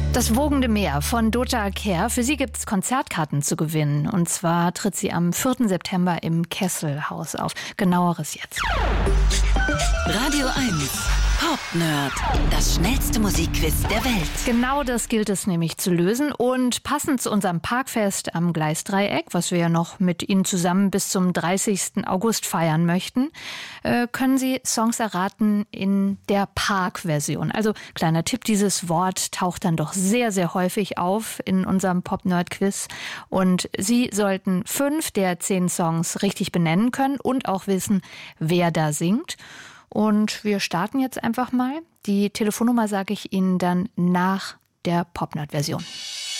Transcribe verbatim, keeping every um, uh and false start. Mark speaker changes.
Speaker 1: Das wogende Meer von Dota Kehr. Für sie gibt es Konzertkarten zu gewinnen. Und zwar tritt sie am vierten September im Kesselhaus auf. Genaueres jetzt.
Speaker 2: Radio eins Pop Nerd. Das schnellste Musikquiz der Welt.
Speaker 1: Genau das gilt es nämlich zu lösen. Und passend zu unserem Parkfest am Gleisdreieck, was wir ja noch mit Ihnen zusammen bis zum dreißigsten August feiern möchten, äh, können Sie Songs erraten in der Park-Version. Also kleiner Tipp, dieses Wort taucht dann doch sehr, sehr häufig auf in unserem Pop-Nerd-Quiz. Und Sie sollten fünf der zehn Songs richtig benennen können und auch wissen, wer da singt. Und wir starten jetzt einfach mal. Die Telefonnummer sage ich Ihnen dann nach der Pop-Nerd-Version.